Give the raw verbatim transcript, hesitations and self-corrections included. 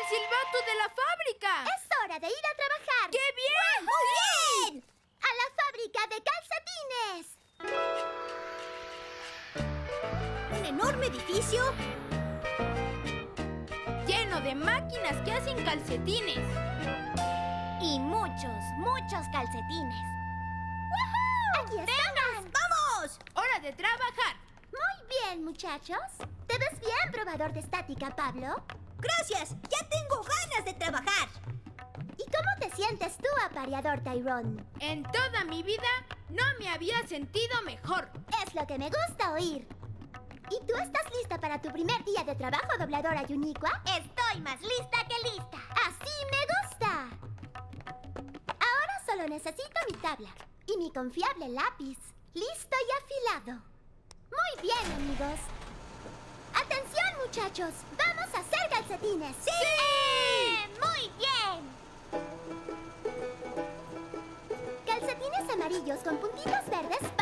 el silbato de la fábrica! ¡Es hora de ir a trabajar! ¡Qué bien! ¡Muy bien! ¡A la fábrica de calcetines! ¿Un enorme edificio? Lleno de máquinas que hacen calcetines. Y muchos, muchos calcetines. ¡Woohoo! ¡Aquí estamos! ¡Vamos! ¡Hora de trabajar! Muy bien, muchachos. ¿Te ves bien, probador de estática, Pablo? ¡Gracias! ¡Ya tengo ganas de trabajar! ¿Y cómo te sientes tú, apareador Tyrone? En toda mi vida no me había sentido mejor. Es lo que me gusta oír. ¿Y tú estás lista para tu primer día de trabajo, dobladora Yuniqua? Estoy más lista que lista. ¡Así me gusta! Ahora solo necesito mi tabla y mi confiable lápiz. Listo y afilado. Muy bien, amigos. ¡Atención, muchachos! ¡Vamos a hacer calcetines! ¡Sí! ¡Eh! ¡Muy bien! Calcetines amarillos con puntitos verdes